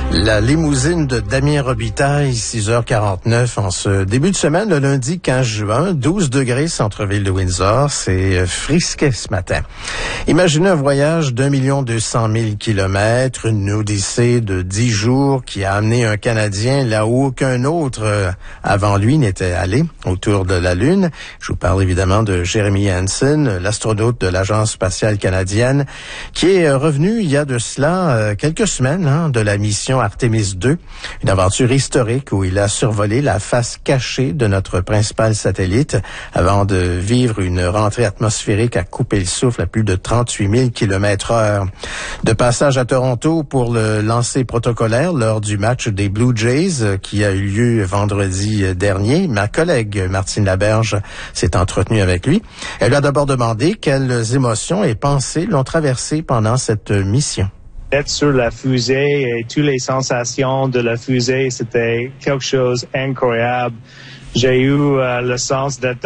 La limousine de Damien Robitaille, 6h49 en ce début de semaine, le lundi 15 juin, 12 degrés centre-ville de Windsor, c'est frisquet ce matin. Imaginez un voyage d'1 200 000 kilomètres, une odyssée de 10 jours qui a amené un Canadien là où aucun autre avant lui n'était allé, autour de la Lune. Je vous parle évidemment de Jeremy Hansen, l'astronaute de l'Agence spatiale canadienne, qui est revenu il y a de cela quelques semaines de la mission Artemis 2, une aventure historique où il a survolé la face cachée de notre principal satellite avant de vivre une rentrée atmosphérique à couper le souffle à plus de 38 000 km/h. De passage à Toronto pour le lancer protocolaire lors du match des Blue Jays qui a eu lieu vendredi dernier, ma collègue Martine Laberge s'est entretenue avec lui. Elle lui a d'abord demandé quelles émotions et pensées l'ont traversé pendant cette mission. Être sur la fusée et toutes les sensations de la fusée, c'était quelque chose d'incroyable. J'ai eu le sens d'être